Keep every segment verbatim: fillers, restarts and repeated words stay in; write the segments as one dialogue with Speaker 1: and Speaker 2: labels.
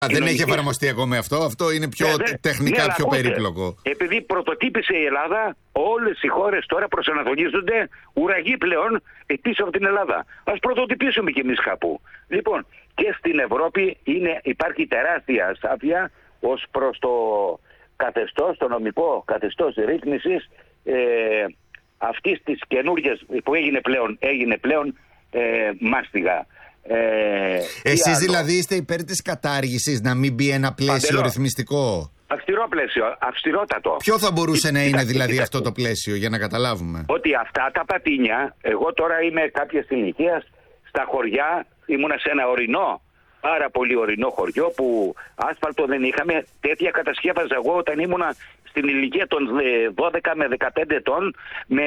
Speaker 1: δεν έχει εφαρμοστεί ακόμα αυτό. Αυτό είναι πιο ναι, τεχνικά ναι, πιο ακούστε, περίπλοκο.
Speaker 2: Επειδή πρωτοτύπησε η Ελλάδα, όλες οι χώρες τώρα προσανατολίζονται ουραγοί πλέον πίσω από την Ελλάδα. Ας πρωτοτυπήσουμε κι εμείς κάπου. Λοιπόν, και στην Ευρώπη είναι, υπάρχει τεράστια αστάθεια ως προς το καθεστώς, το νομικό καθεστώς ρύθμισης ε, αυτής της καινούργιας που έγινε πλέον, έγινε πλέον ε, μάστιγα. Ε,
Speaker 1: Εσείς δηλαδή είστε υπέρ της κατάργησης, να μην μπει ένα πλαίσιο Παντελώ. ρυθμιστικό?
Speaker 2: Αυστηρό πλαίσιο, αυστηρότατο.
Speaker 1: Ποιο θα μπορούσε να είναι δηλαδή κοίτα, αυτό το πλαίσιο, για να καταλάβουμε?
Speaker 2: Ότι αυτά τα πατίνια, εγώ τώρα είμαι κάποια ηλικία στα χωριά, ήμουνα σε ένα ορεινό, πάρα πολύ ορεινό χωριό που άσφαλτο δεν είχαμε. Τέτοια κατασκεύαζα εγώ όταν ήμουνα στην ηλικία των δώδεκα με δεκαπέντε ετών με...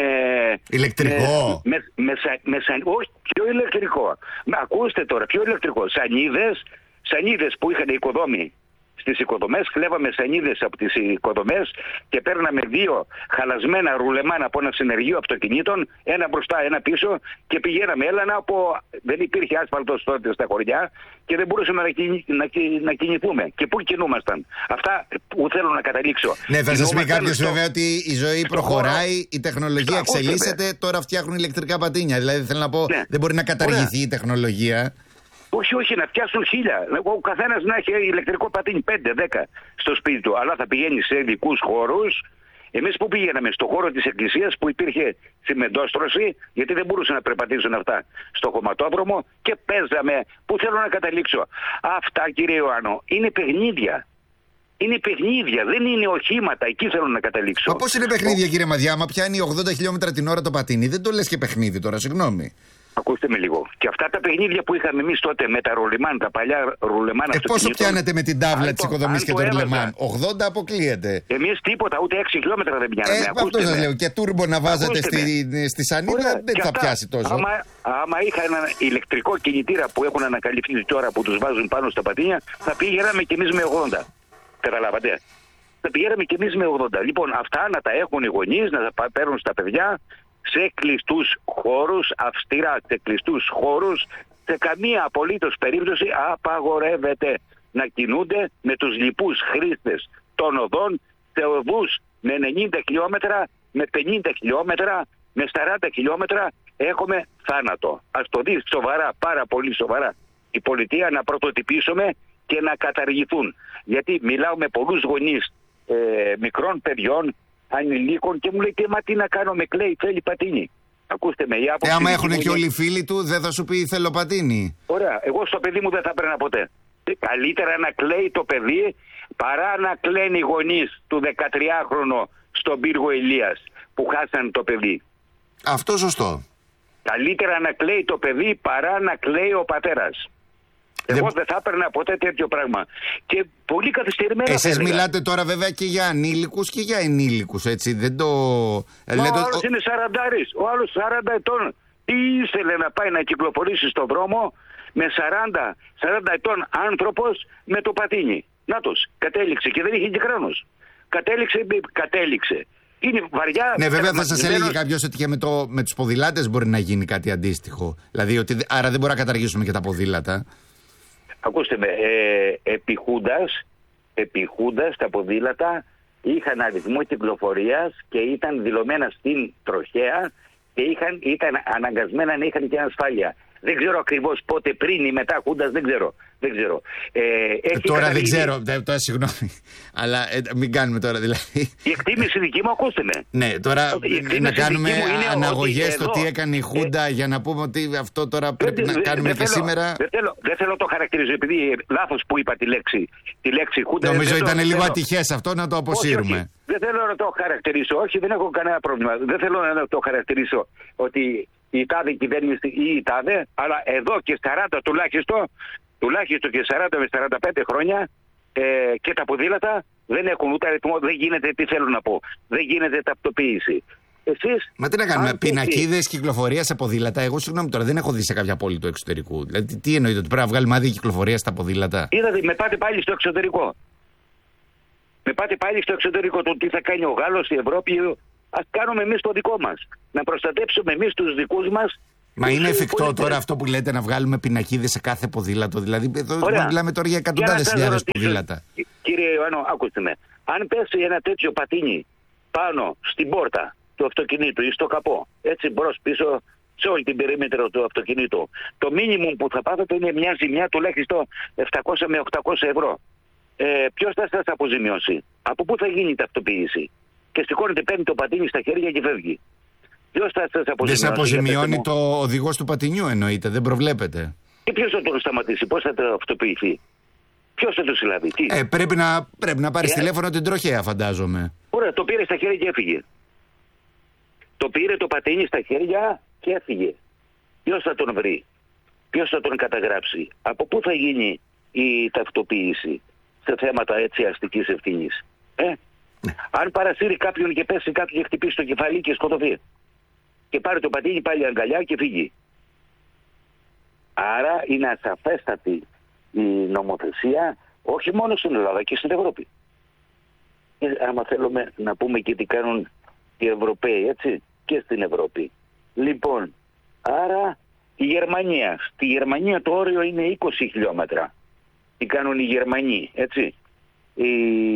Speaker 1: Ηλεκτρικό?
Speaker 2: Με, με, με, με, με, όχι, πιο ηλεκτρικό. Ακούστε τώρα, πιο ηλεκτρικό. Σανίδες, σανίδες που είχαν οικοδόμοι στις οικοδομές, κλέβαμε σανίδες από τις οικοδομές και παίρναμε δύο χαλασμένα ρουλεμάνα από ένα συνεργείο αυτοκινήτων, ένα μπροστά, ένα πίσω, και πηγαίναμε. Έλανα από... δεν υπήρχε άσφαλτος τότε στα χωριά και δεν μπορούσαμε να, κινη... να, κι... να κινηθούμε. Και πού κινούμασταν? Αυτά που θέλω να καταλήξω.
Speaker 1: Ναι, θα σας πει κάποιος στο... βέβαια ότι η ζωή προχωράει, χώρο... η τεχνολογία εξελίσσεται, τώρα φτιάχνουν ηλεκτρικά πατίνια. Δηλαδή θέλω να πω, ναι. δεν μπορεί να καταργηθεί Ωραία. η τεχνολογία.
Speaker 2: Όχι, όχι, να φτιάσουν χίλια. Ο καθένας να έχει ηλεκτρικό πατίνι πέντε δέκα στο σπίτι του. Αλλά θα πηγαίνει σε ειδικούς χώρους. Εμείς που πηγαίναμε? Στο χώρο της εκκλησίας που υπήρχε τσιμεντόστρωση, γιατί δεν μπορούσαν να περπατήσουν αυτά στο χωματόδρομο, και παίζαμε. Πού θέλω να καταλήξω? Αυτά, κύριε Ιωάννο, είναι παιχνίδια. Είναι παιχνίδια, δεν είναι οχήματα. Εκεί θέλω να καταλήξω.
Speaker 1: Μα πώς είναι παιχνίδια, κύριε Μαδιά? Μα πιάνει ογδόντα χιλιόμετρα την ώρα το πατίνι. Δεν το λες και παιχνίδι τώρα, συγγνώμη.
Speaker 2: Ακούστε με λίγο. Και αυτά τα παιχνίδια που είχαμε εμείς τότε με τα ρουλεμάν, τα παλιά ρουλεμάν.
Speaker 1: Ε, πόσο πιάνετε με την τάβλα της οικοδομής και το ρουλεμάν? ογδόντα αποκλείεται.
Speaker 2: Εμείς τίποτα, ούτε έξι χιλιόμετρα δεν πιάναμε.
Speaker 1: Ε, αυτό σας λέω. Και τούρμπο να βάζετε στη, στη σανίδα δεν θα αυτά, πιάσει τόσο.
Speaker 2: Άμα, άμα είχα ένα ηλεκτρικό κινητήρα που έχουν ανακαλυφθεί τώρα, που τους βάζουν πάνω στα πατίνια, θα πήγαμε κι εμείς με ογδόντα. Καταλάβατε? Θα πηγαίναμε κι εμείς με ογδόντα. Λοιπόν, αυτά να τα έχουν οι γονείς, να τα παίρνουν στα παιδιά σε κλειστούς χώρους, αυστηρά σε κλειστούς χώρους. Σε καμία απολύτως περίπτωση απαγορεύεται να κινούνται με τους λοιπούς χρήστες των οδών σε οδούς με ενενήντα χιλιόμετρα, με πενήντα χιλιόμετρα, με σαράντα χιλιόμετρα. Έχουμε θάνατο. Ας το δει σοβαρά, πάρα πολύ σοβαρά η πολιτεία, να πρωτοτυπήσουμε και να καταργηθούν. Γιατί μιλάω με πολλούς γονείς ε, μικρών παιδιών, ανηλίκων, και μου λέει, και μα τι να κάνω, με κλαίει, θέλει πατίνι. Ακούστε με, η άποψη.
Speaker 1: Ε, άμα έχουν και όλοι οι φίλοι του, δεν θα σου πει θέλω πατίνι?
Speaker 2: Ωραία, εγώ στο παιδί μου δεν θα έπαιρνα ποτέ. Καλύτερα να κλαίει το παιδί παρά να κλαίνει οι γονείς του δεκατριάχρονου στον πύργο Ηλίας που χάσαν το παιδί.
Speaker 1: Αυτό σωστό.
Speaker 2: Καλύτερα να κλαίει το παιδί παρά να κλαίει ο πατέρας. Εγώ δεν δεν θα έπαιρνα ποτέ τέτοιο πράγμα. Και πολύ καθυστερημένα.
Speaker 1: Εσείς μιλάτε τώρα βέβαια και για ανήλικους και για ενήλικους, έτσι? Δεν το...
Speaker 2: Μα λέτε... ο άλλος είναι σαραντάρης. Ο άλλος σαράντα ετών. Τι ήθελε να πάει να κυκλοφορήσει στον δρόμο με σαράντα, σαράντα ετών άνθρωπος με το πατίνι. Νάτος, κατέληξε και δεν είχε και χρόνος. Κατέληξε, κατέληξε. Είναι βαριά.
Speaker 1: Ναι, βέβαια θα σας έλεγε κάποιος ότι και με, το, με τους ποδηλάτες μπορεί να γίνει κάτι αντίστοιχο. Δηλαδή, ότι, άρα δεν μπορούμε να καταργήσουμε και τα ποδήλατα.
Speaker 2: Ακούστε με, ε, επιχούντας, επιχούντας τα ποδήλατα είχαν αριθμό κυκλοφορίας και ήταν δηλωμένα στην τροχέα και είχαν, ήταν αναγκασμένα να είχαν και ασφάλεια. Δεν ξέρω ακριβώς πότε, πριν ή μετά Χούντας, δεν ξέρω. Δεν ξέρω. Ε,
Speaker 1: ε, τώρα δεν ξέρω, τώρα συγγνώμη. Αλλά ε, μην κάνουμε τώρα δηλαδή.
Speaker 2: Η εκτίμηση δική μου, ακούστε με.
Speaker 1: Ναι, τώρα να κάνουμε αναγωγές στο τι έκανε η Χούντα ε, για να πούμε ότι αυτό τώρα πρέπει δε, να κάνουμε δε, και θέλω, σήμερα.
Speaker 2: Δεν θέλω, δε θέλω το χαρακτηρίζω, επειδή λάθος που είπα τη λέξη, τη λέξη Χούντα.
Speaker 1: Νομίζω ήταν λίγο ατυχές αυτό, να το αποσύρουμε.
Speaker 2: Όχι, όχι. Δεν θέλω να το χαρακτηρίσω, όχι, δεν έχω κανένα πρόβλημα. Δεν θέλω να το χαρακτηρίσω ότι η τάδε κυβέρνηση ή η τάδε, αλλά εδώ και σαράντα τουλάχιστον, τουλάχιστον και σαράντα με σαράντα πέντε χρόνια ε, και τα ποδήλατα δεν έχουν ούτε αριθμό, δεν γίνεται, τι θέλω να πω, δεν γίνεται ταυτοποίηση. Εσείς,
Speaker 1: μα τι να κάνουμε, πινακίδες κυκλοφορία σε ποδήλατα? Εγώ συγγνώμη τώρα, δεν έχω δει σε κάποια πόλη του εξωτερικού. Δηλαδή, τι εννοείται, ότι πρέπει να βγάλουμε άδεια κυκλοφορία στα ποδήλατα?
Speaker 2: Είδατε, με πάτε πάλι στο εξωτερικό. Με πάτε πάλι στο εξωτερικό, το τι θα κάνει ο Γάλλος, η Ευρώπη. Ας κάνουμε εμείς το δικό μας. Να προστατέψουμε εμείς τους δικούς μας
Speaker 1: Μα είναι εφικτό τώρα αυτό που λέτε να βγάλουμε πινακίδες σε κάθε ποδήλατο? Δηλαδή, εδώ μιλάμε τώρα για εκατοντάδες χιλιάδες ποδήλατα.
Speaker 2: Κύριε Ιωάννο, ακούστε με. Αν πέσει ένα τέτοιο πατίνι πάνω στην πόρτα του αυτοκινήτου ή στο καπό, έτσι μπρος πίσω σε όλη την περίμετρο του αυτοκινήτου, το μίνιμουμ που θα πάθετε είναι μια ζημιά τουλάχιστον επτακόσια με οκτακόσια ευρώ. Ε, ποιος θα σας αποζημιώσει? Από πού θα γίνει η ταυτοποίηση? Και σηκώνεται, παίρνει το πατίνι στα χέρια και φεύγει. Ποιος θα σας αποζημιώσει?
Speaker 1: Δεν σε αποζημιώνει το οδηγός του πατινιού, εννοείται, δεν προβλέπετε?
Speaker 2: Και ποιος θα τον σταματήσει, πώς θα ταυτοποιηθεί? Ποιος θα το συλλάβει? Τι?
Speaker 1: Ε, πρέπει να, πρέπει να πάρει ε, τηλέφωνο την τροχέα, φαντάζομαι.
Speaker 2: Ωραία, το πήρε στα χέρια και έφυγε. Το πήρε το πατίνι στα χέρια και έφυγε. Ποιος θα τον βρει? Ποιος θα τον καταγράψει? Από πού θα γίνει η ταυτοποίηση σε θέματα έτσι αστικής ευθύνης? Ε? Ναι. Αν παρασύρει κάποιον και πέσει κάτω και χτυπήσει το κεφάλι και σκοτωθεί, και πάρει το πατίνι πάλι αγκαλιά και φύγει. Άρα είναι ασαφέστατη η νομοθεσία, όχι μόνο στην Ελλάδα και στην Ευρώπη. Και άμα θέλουμε να πούμε και τι κάνουν οι Ευρωπαίοι, έτσι, και στην Ευρώπη. Λοιπόν, άρα η Γερμανία. Στη Γερμανία το όριο είναι είκοσι χιλιόμετρα. Τι κάνουν οι Γερμανοί, έτσι. Οι,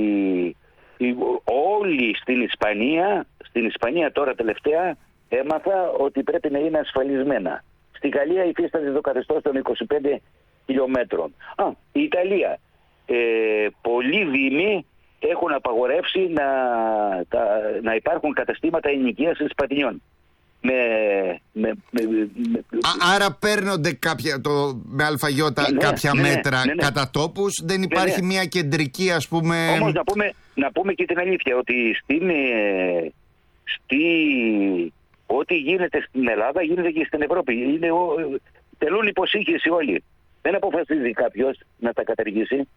Speaker 2: οι, όλοι στην Ισπανία, στην Ισπανία τώρα τελευταία έμαθα ότι πρέπει να είναι ασφαλισμένα. Στη Γαλλία υφίσταται το καθεστώς των είκοσι πέντε χιλιόμετρων. Α, η Ιταλία. Ε, πολλοί δήμοι έχουν απαγορεύσει να, τα, να υπάρχουν καταστήματα ενοικίασης πατινιών. Με, με, με, με,
Speaker 1: Α, άρα παίρνονται κάποια, το, με αλφαγιώτα ναι, κάποια ναι, μέτρα ναι, ναι, κατά τόπους. Δεν υπάρχει ναι, ναι. μια κεντρική, ας πούμε...
Speaker 2: Όμως να πούμε, να πούμε και την αλήθεια, ότι στην, ε, στη, ό,τι γίνεται στην Ελλάδα γίνεται και στην Ευρώπη. Είναι, ο, τελούν υποσύγχυση όλοι. Δεν αποφασίζει κάποιος να τα καταργήσει.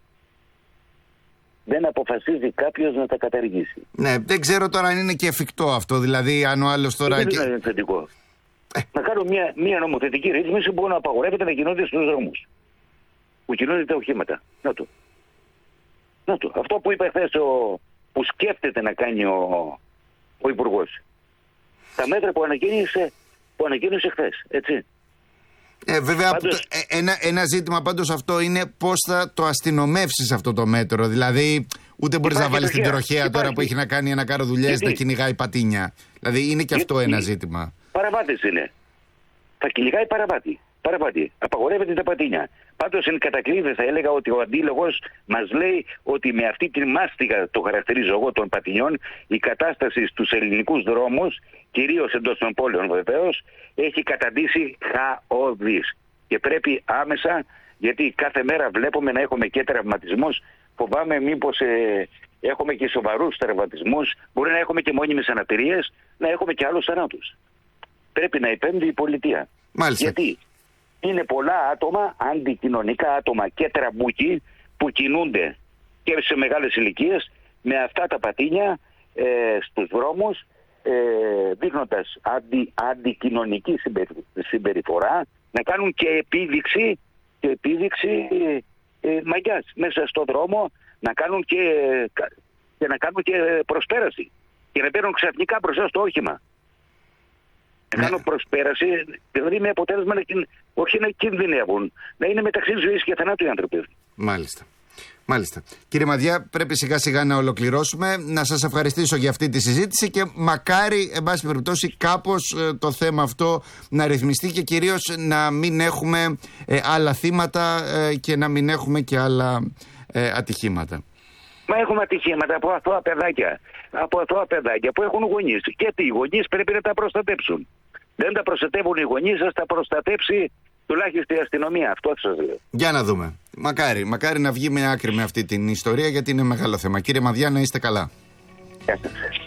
Speaker 2: Δεν αποφασίζει κάποιος να τα καταργήσει.
Speaker 1: Ναι, δεν ξέρω τώρα αν είναι και εφικτό αυτό. Δηλαδή, αν ο άλλος τώρα.
Speaker 2: Δεν είναι θετικό. Ε. Να κάνω μια, μια νομοθετική ρύθμιση που να απαγορεύεται να κινούνται στους δρόμους. Που κινούνται τα οχήματα. Να το. Να το. Αυτό που είπε χθες, που σκέφτεται να κάνει ο, ο Υπουργός. Τα μέτρα που ανακοίνησε, που ανακοίνησε χθες. Έτσι.
Speaker 1: Ε, βέβαια, πάντως, ένα, ένα ζήτημα πάντως αυτό είναι πώς θα το αστυνομεύσεις αυτό το μέτρο. Δηλαδή, ούτε μπορείς να βάλεις την τροχέα τώρα που έχει να κάνει ένα κάρο δουλειές να κυνηγάει πατίνια. Δηλαδή, είναι και αυτό ένα ζήτημα.
Speaker 2: Παραβάτης είναι. Θα κυνηγάει παραβάτη. Παραβάτη. Απαγορεύεται τα πατίνια. Πάντως, εν κατακλείδη, θα έλεγα ότι ο αντίλογος μας λέει ότι με αυτή τη μάστιγα, το χαρακτηρίζω εγώ, των πατινιών, η κατάσταση στους ελληνικούς δρόμους, κυρίως εντός των πόλεων βεβαίως, έχει καταντήσει χαόδης. Και πρέπει άμεσα, γιατί κάθε μέρα βλέπουμε να έχουμε και τραυματισμούς, φοβάμαι μήπως ε, έχουμε και σοβαρούς τραυματισμούς, μπορεί να έχουμε και μόνιμες αναπηρίες, να έχουμε και άλλους θανάτους. Πρέπει να επέμβει η πολιτεία.
Speaker 1: Μάλιστα.
Speaker 2: Γιατί είναι πολλά άτομα, αντικοινωνικά άτομα και τραμπούκι που κινούνται και σε μεγάλες ηλικίες με αυτά τα πατίνια ε, στους δρόμους, ε, δείχνοντας αντι, αντικοινωνική συμπεριφορά, να κάνουν και επίδειξη, και επίδειξη ε, ε, μαγιάς μέσα στον δρόμο, να κάνουν και, και να κάνουν και προσπέραση και να παίρνουν ξαφνικά μπροστά στο όχημα. Να κάνουν προσπέραση, δηλαδή με αποτέλεσμα να, όχι να κινδυνεύουν, να είναι μεταξύ ζωής και θανάτου οι άνθρωποι.
Speaker 1: Μάλιστα. Μάλιστα. Κύριε Μαδιά, πρέπει σιγά σιγά να ολοκληρώσουμε. Να σας ευχαριστήσω για αυτή τη συζήτηση και μακάρι, εν πάση περιπτώσει, κάπως ε, το θέμα αυτό να ρυθμιστεί και κυρίως να μην έχουμε ε, άλλα θύματα ε, και να μην έχουμε και άλλα ε, ατυχήματα.
Speaker 2: Μα έχουμε ατυχήματα από αθώα παιδάκια. Από αθώα παιδάκια που έχουν γονείς. Και οι γονείς πρέπει να τα προστατέψουν. Δεν τα προστατεύουν οι γονείς, σας τα προστατέψει τουλάχιστον η αστυνομία. Αυτό σας λέω.
Speaker 1: Για να δούμε. Μακάρι, μακάρι να βγει μια άκρη με αυτή την ιστορία, γιατί είναι μεγάλο θέμα. Κύριε Μαδιά, να είστε καλά.
Speaker 2: Γεια σας.